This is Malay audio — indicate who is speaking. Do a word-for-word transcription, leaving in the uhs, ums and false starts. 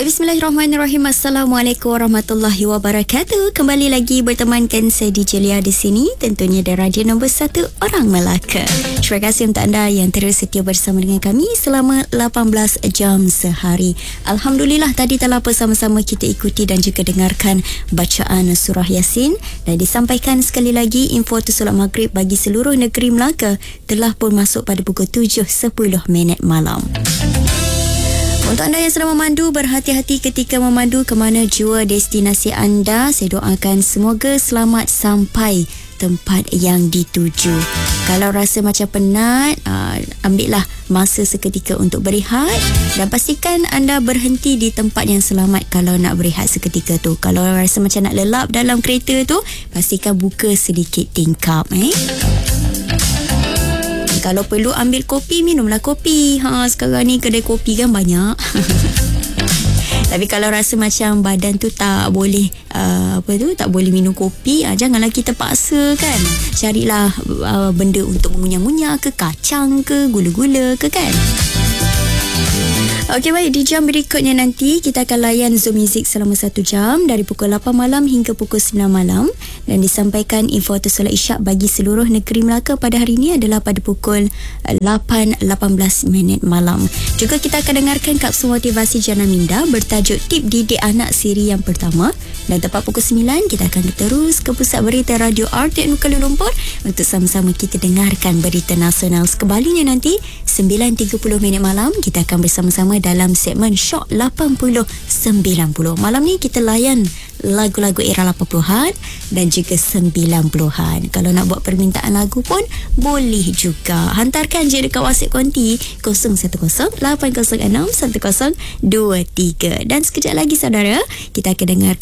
Speaker 1: Baik, bismillahirrahmanirrahim. Assalamualaikum warahmatullahi wabarakatuh. Kembali lagi bertemankan saya D J Lia di sini, tentunya di radio nombor satu Orang Melaka. Terima kasih untuk anda yang terus setia bersama dengan kami selama lapan belas jam sehari. Alhamdulillah, tadi telah bersama-sama kita ikuti dan juga dengarkan bacaan surah Yasin, dan disampaikan sekali lagi info tu solat maghrib bagi seluruh negeri Melaka telah pun masuk pada pukul tujuh sepuluh minit malam. Untuk anda yang sedang memandu, berhati-hati ketika memandu ke mana jua destinasi anda. Saya doakan semoga selamat sampai tempat yang dituju. Kalau rasa macam penat, uh, ambillah masa seketika untuk berehat, dan pastikan anda berhenti di tempat yang selamat kalau nak berehat seketika tu. Kalau rasa macam nak lelap dalam kereta tu, pastikan buka sedikit tingkap eh. Kalau perlu ambil kopi, minumlah kopi. Ha, sekarang ni kedai kopi kan banyak. Tapi kalau rasa macam badan tu tak boleh uh, apa tu tak boleh minum kopi, uh, janganlah kita paksa kan. Carilah uh, benda untuk mengunyah-ngunyah ke, kacang ke, gula-gula ke kan. Okey, baik, di jam berikutnya nanti kita akan layan Zoom Music selama satu jam dari pukul lapan malam hingga pukul sembilan malam, dan disampaikan info tu solat isyak bagi seluruh negeri Melaka pada hari ini adalah pada pukul lapan lapan belas minit malam. Juga kita akan dengarkan kapsul motivasi Jana Minda bertajuk Tip Didik Anak siri yang pertama, dan tepat pukul sembilan kita akan terus ke pusat berita Radio R T M Kuala Lumpur untuk sama-sama kita dengarkan berita nasional. Sekembalinya nanti sembilan tiga puluh minit malam kita akan bersama-sama dalam segmen Shock lapan puluh sembilan puluh. Malam ni kita layan lagu-lagu era lapan puluhan dan juga sembilan puluhan. Kalau nak buat permintaan lagu pun boleh juga. Hantarkan je dekat WhatsApp konti kosong satu kosong lapan kosong enam satu kosong dua tiga. Dan sekejap lagi saudara, kita akan dengarkan